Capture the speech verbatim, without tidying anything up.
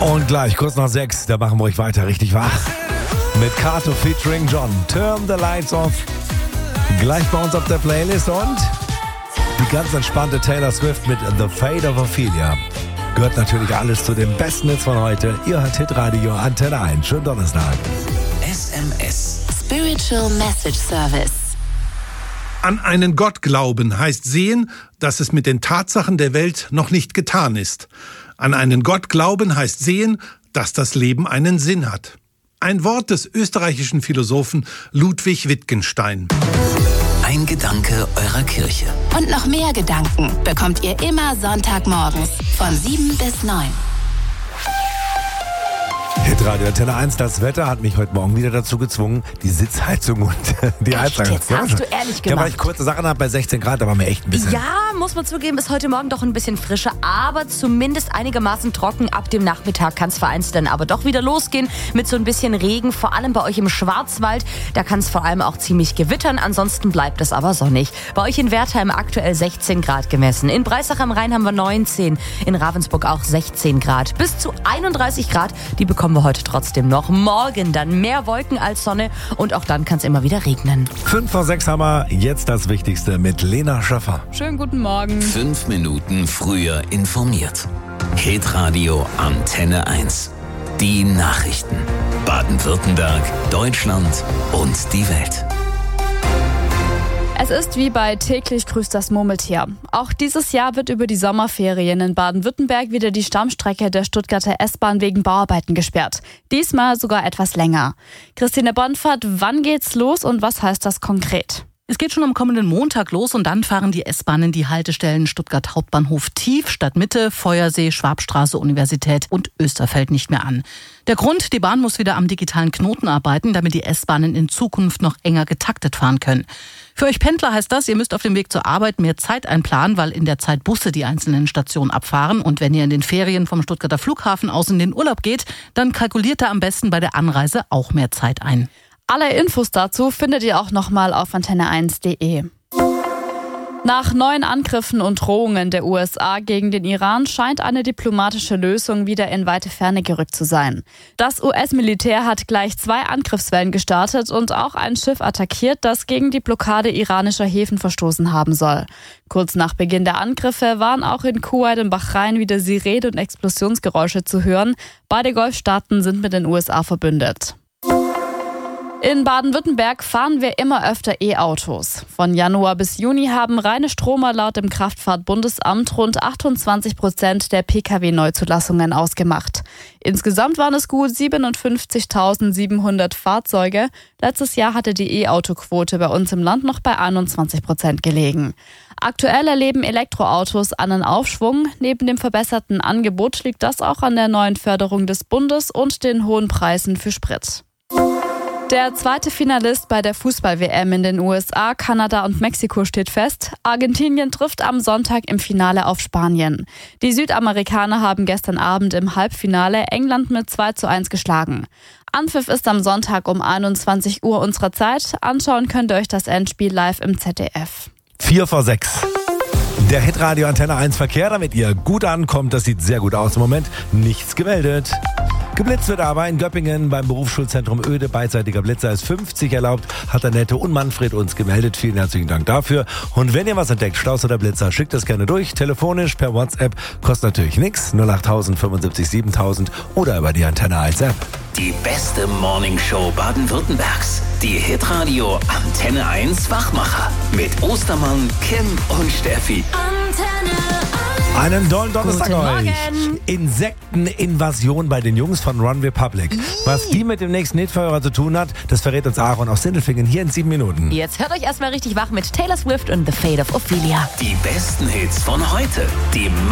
Und gleich, kurz nach sechs, da machen wir euch weiter richtig wach. Mit Kato featuring John. Turn the lights off. Gleich bei uns auf der Playlist und die ganz entspannte Taylor Swift mit The Fate of Ophelia. Gehört natürlich alles zu den besten Hits von heute. Ihr hört Hitradio Antenne eins. Schönen Donnerstag. S M S. Spiritual Message Service. An einen Gott glauben heißt sehen, dass es mit den Tatsachen der Welt noch nicht getan ist. An einen Gott glauben heißt sehen, dass das Leben einen Sinn hat. Ein Wort des österreichischen Philosophen Ludwig Wittgenstein. Ein Gedanke eurer Kirche. Und noch mehr Gedanken bekommt ihr immer Sonntagmorgens von sieben bis neun. Hitradio Antenne eins, das Wetter hat mich heute Morgen wieder dazu gezwungen, die Sitzheizung und die Heizung. Jetzt hast du ehrlich gemacht. Ja, weil ich kurze Sachen habe bei sechzehn Grad, da war mir echt ein bisschen... Ja, muss man zugeben, ist heute Morgen doch ein bisschen frischer, aber zumindest einigermaßen trocken. Ab dem Nachmittag kann es vereinzelt dann aber doch wieder losgehen mit so ein bisschen Regen, vor allem bei euch im Schwarzwald. Da kann es vor allem auch ziemlich gewittern, ansonsten bleibt es aber sonnig. Bei euch in Wertheim aktuell sechzehn Grad gemessen. In Breisach am Rhein haben wir neunzehn, in Ravensburg auch sechzehn Grad. Bis zu einunddreißig Grad, die bekommen wir heute trotzdem noch. Morgen dann mehr Wolken als Sonne und auch dann kann es immer wieder regnen. Fünf vor sechs haben wir jetzt das Wichtigste mit Lena Schaffer. Schönen guten Morgen. Fünf Minuten früher informiert. Hitradio Antenne eins. Die Nachrichten. Baden-Württemberg, Deutschland und die Welt. Es ist wie bei Täglich grüßt das Murmeltier. Auch dieses Jahr wird über die Sommerferien in Baden-Württemberg wieder die Stammstrecke der Stuttgarter S-Bahn wegen Bauarbeiten gesperrt. Diesmal sogar etwas länger. Christine Bonfahrt, wann geht's los und was heißt das konkret? Es geht schon am kommenden Montag los und dann fahren die S-Bahnen die Haltestellen Stuttgart Hauptbahnhof Tief, Stadtmitte, Feuersee, Schwabstraße, Universität und Österfeld nicht mehr an. Der Grund, die Bahn muss wieder am digitalen Knoten arbeiten, damit die S-Bahnen in Zukunft noch enger getaktet fahren können. Für euch Pendler heißt das, ihr müsst auf dem Weg zur Arbeit mehr Zeit einplanen, weil in der Zeit Busse die einzelnen Stationen abfahren. Und wenn ihr in den Ferien vom Stuttgarter Flughafen aus in den Urlaub geht, dann kalkuliert da am besten bei der Anreise auch mehr Zeit ein. Alle Infos dazu findet ihr auch nochmal auf antenne eins punkt de. Nach neuen Angriffen und Drohungen der U S A gegen den Iran scheint eine diplomatische Lösung wieder in weite Ferne gerückt zu sein. Das U S-Militär hat gleich zwei Angriffswellen gestartet und auch ein Schiff attackiert, das gegen die Blockade iranischer Häfen verstoßen haben soll. Kurz nach Beginn der Angriffe waren auch in Kuwait und Bahrain wieder Sirenen und Explosionsgeräusche zu hören. Beide Golfstaaten sind mit den U S A verbündet. In Baden-Württemberg fahren wir immer öfter E-Autos. Von Januar bis Juni haben reine Stromer laut dem Kraftfahrtbundesamt rund achtundzwanzig Prozent der P K W-Neuzulassungen ausgemacht. Insgesamt waren es gut siebenundfünfzigtausendsiebenhundert Fahrzeuge. Letztes Jahr hatte die E-Auto-Quote bei uns im Land noch bei einundzwanzig Prozent gelegen. Aktuell erleben Elektroautos einen Aufschwung. Neben dem verbesserten Angebot liegt das auch an der neuen Förderung des Bundes und den hohen Preisen für Sprit. Der zweite Finalist bei der Fußball-W M in den U S A, Kanada und Mexiko steht fest. Argentinien trifft am Sonntag im Finale auf Spanien. Die Südamerikaner haben gestern Abend im Halbfinale England mit zwei zu eins geschlagen. Anpfiff ist am Sonntag um einundzwanzig Uhr unserer Zeit. Anschauen könnt ihr euch das Endspiel live im Z D F. Vier vor sechs. Der Hitradio Antenne eins Verkehr, damit ihr gut ankommt. Das sieht sehr gut aus im Moment. Nichts gemeldet. Geblitzt wird aber in Göppingen beim Berufsschulzentrum Oede. Beidseitiger Blitzer ist fünfzig erlaubt, hat Annette und Manfred uns gemeldet. Vielen herzlichen Dank dafür. Und wenn ihr was entdeckt, Staus oder Blitzer, schickt das gerne durch. Telefonisch, per WhatsApp, kostet natürlich nichts. null acht null null fünfundsiebzig siebentausend oder über die Antenne eins App. Die beste Morningshow Baden-Württembergs. Die Hitradio Antenne eins Wachmacher. Mit Ostermann, Kim und Steffi. Antenne eins. Einen tollen Donnerstag Guten euch. Morgen. Insekteninvasion bei den Jungs von Run Republic. Was die mit dem nächsten Hitfeuerer zu tun hat, das verrät uns Aaron aus Sindelfingen hier in sieben Minuten. Jetzt hört euch erstmal richtig wach mit Taylor Swift und The Fate of Ophelia. Die besten Hits von heute. Die